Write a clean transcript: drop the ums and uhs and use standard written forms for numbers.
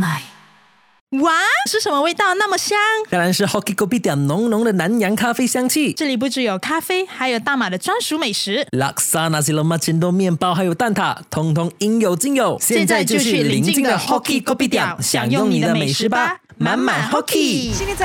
奶。哇，是什么味道那么香？ 当然是 Hoki Kopitiam 浓浓的南洋咖啡香气。 这里不只有咖啡，还有大马的专属美食 Laksa Nasi Lemak Cendol 面包还有蛋挞，通通应有尽有。 现在就去邻近的 Hoki Kopitiam 享用你的美食吧，满满 Hoki。